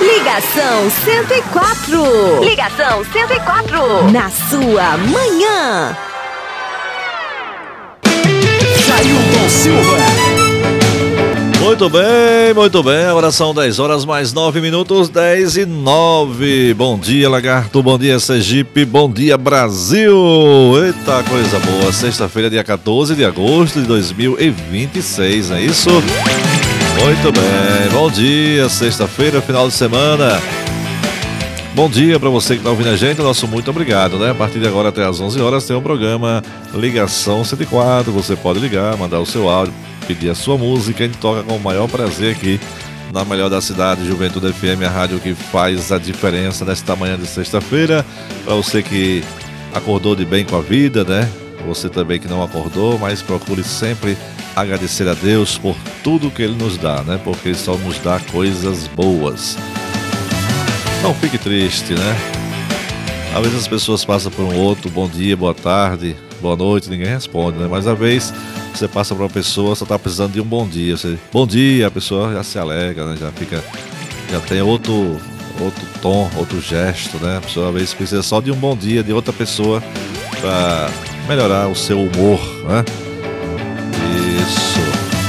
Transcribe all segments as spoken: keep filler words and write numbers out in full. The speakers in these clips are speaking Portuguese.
Ligação cento e quatro. Ligação cento e quatro. Na sua manhã. Jailton Silva. Muito bem, muito bem. Agora são dez horas mais nove minutos, dez e nove. Bom dia, Lagarto. Bom dia, Sergipe. Bom dia, Brasil. Eita, coisa boa. Sexta-feira, dia quatorze de agosto de dois mil e vinte e seis, não é isso? Muito bem. Bom dia, sexta-feira, final de semana. Bom dia para você que está ouvindo a gente, nosso muito obrigado, né? A partir de agora até às onze horas tem um programa Ligação cento e quatro, você pode ligar, mandar o seu áudio, pedir a sua música, a gente toca com o maior prazer aqui na melhor da cidade, Juventude F M, a rádio que faz a diferença nesta manhã de sexta-feira. Para você que acordou de bem com a vida, né? Você também que não acordou, mas procure sempre agradecer a Deus por tudo que Ele nos dá, né? Porque Ele só nos dá coisas boas. Não fique triste, né? Às vezes as pessoas passam por um outro, bom dia, boa tarde, boa noite, ninguém responde, né? Mas às vezes você passa por uma pessoa, só está precisando de um bom dia. Você, bom dia, a pessoa já se alegra, né? Já fica, já tem outro, outro tom, outro gesto, né? A pessoa às vezes precisa só de um bom dia de outra pessoa para melhorar o seu humor, né? Isso.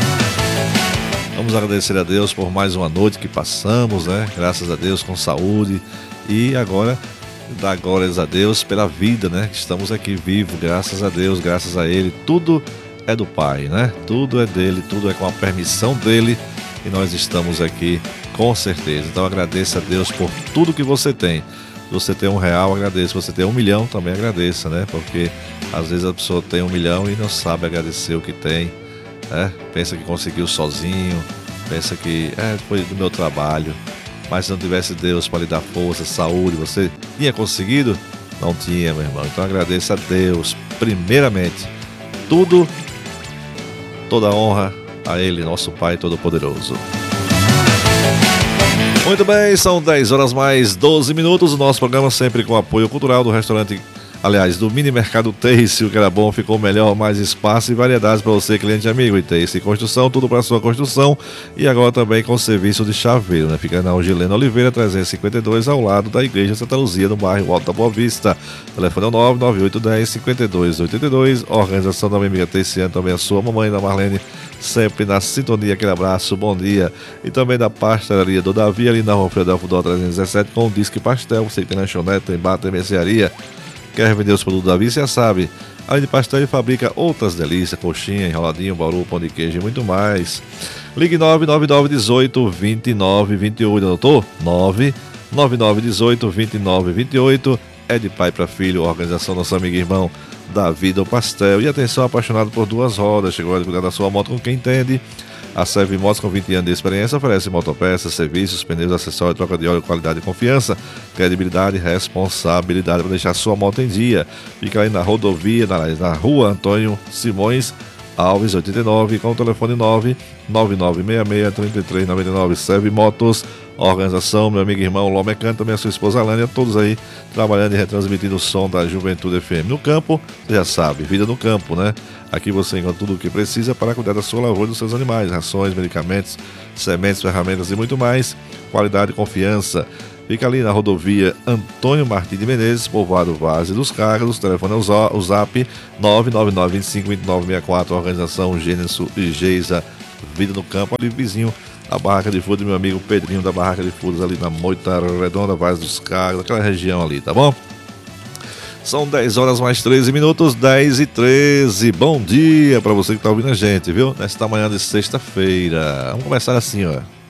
Vamos agradecer a Deus por mais uma noite que passamos, né? Graças a Deus, com saúde. E agora, dar glórias a Deus pela vida, né? Que estamos aqui vivos, graças a Deus, graças a Ele. Tudo é do Pai, né? Tudo é dele, tudo é com a permissão dele. E nós estamos aqui, com certeza. Então agradeça a Deus por tudo que você tem. Se você tem um real, agradeça. Se você tem um milhão, também agradeça, né? Porque às vezes a pessoa tem um milhão e não sabe agradecer o que tem. É, pensa que conseguiu sozinho, pensa que é, foi do meu trabalho, mas se não tivesse Deus para lhe dar força, saúde, você tinha conseguido? Não tinha, meu irmão. Então agradeça a Deus, primeiramente, tudo, toda honra a Ele, nosso Pai Todo-Poderoso. Muito bem, são dez horas mais doze minutos, o nosso programa sempre com apoio cultural do restaurante, aliás, do Mini Mercado Tace, o que era bom ficou melhor, mais espaço e variedades para você, cliente amigo. E Tace Construção, tudo para sua construção. E agora também com serviço de chaveiro, né? Fica na Gilena Oliveira, trezentos e cinquenta e dois, ao lado da Igreja Santa Luzia, no bairro Alto da Boa Vista. Telefone é o nove nove oito um zero, cinco dois oito dois. Organização da minha amiga Taciana, também a sua mamãe, da Marlene, sempre na sintonia. Aquele abraço, bom dia. E também da pastelaria do Davi, ali na rua Fredelfo Dó trezentos e dezessete, com o Disque Pastel. Você que tem lanchonete, tem bar, tem mercearia, quer vender os produtos da Davi, você já sabe. Além de pastel, ele fabrica outras delícias, coxinha, enroladinho, bauru, pão de queijo e muito mais. Ligue nove nove nove um oito, dois nove dois oito, anotou? nove nove nove um oito, dois nove dois oito. É de pai para filho, organização nosso amigo e irmão Davi do Pastel. E atenção, apaixonado por duas rodas, chegou a cuidar da sua moto com quem entende. A Serve Motos, com vinte anos de experiência, oferece motopeças, serviços, pneus, acessórios, troca de óleo, qualidade e confiança, credibilidade e responsabilidade para deixar sua moto em dia. Fica aí na rodovia, na, na rua Antônio Simões Alves, oitenta e nove, com o telefone nove nove nove seis seis, três três nove nove. Serve Motos, organização, meu amigo e irmão Ló Mecânico, também a sua esposa Alânia, todos aí trabalhando e retransmitindo o som da Juventude F M. No campo, você já sabe, vida no campo, né? Aqui você encontra tudo o que precisa para cuidar da sua lavoura e dos seus animais, rações, medicamentos, sementes, ferramentas e muito mais. Qualidade e confiança. Fica ali na rodovia Antônio Martins de Menezes, povoado Várzea dos Carlos. Telefone é o zap nove nove nove, vinte e cinco, vinte e nove, sessenta e quatro. Organização Gênesis e Geisa, vida no campo, ali vizinho a barraca de frutas, meu amigo Pedrinho da barraca de frutas, ali na Moita Redonda, Várzea dos Carlos, aquela região ali, tá bom? São dez horas mais treze minutos, dez e treze. Bom dia para você que tá ouvindo a gente, viu? Nesta manhã de sexta-feira. Vamos começar assim, ó.